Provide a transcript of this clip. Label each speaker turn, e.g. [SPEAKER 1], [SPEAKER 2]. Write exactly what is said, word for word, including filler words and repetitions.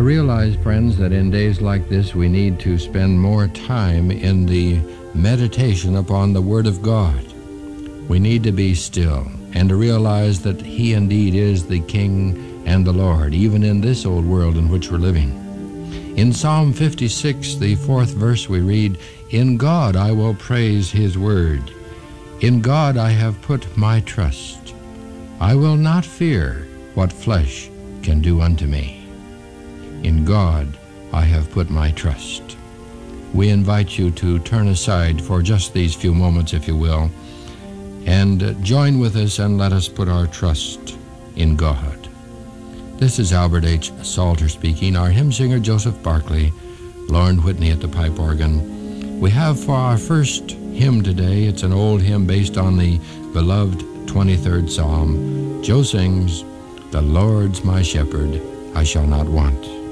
[SPEAKER 1] realize, friends, that in days like this we need to spend more time in the meditation upon the Word of God. We need to be still and to realize that He indeed is the King and the Lord, even in this old world in which we're living. In Psalm fifty-six, the fourth verse, we read, "In God I will praise His word. In God I have put my trust. I will not fear what flesh can do unto me. In God I have put my trust." We invite you to turn aside for just these few moments, if you will, and join with us and let us put our trust in God. This is Albert H. Salter speaking, our hymn singer Joseph Barclay, Lauren Whitney at the pipe organ. We have for our first hymn today, it's an old hymn based on the beloved twenty-third Psalm. Joe sings, "The Lord's my shepherd, I shall not want."